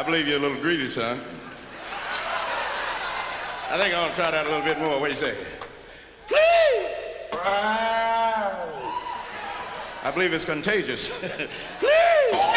believe you're a little greedy, son. I think I want to try that a little bit more. What do you say? Please! I believe it's contagious. Please!